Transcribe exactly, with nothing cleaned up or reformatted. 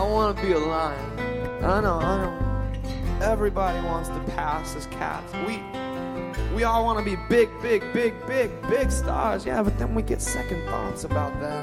don't want to be a lion. I know, I know. Everybody wants to pass as cats. We we all want to be big, big, big, big, big stars. Yeah, but then we get second thoughts about that.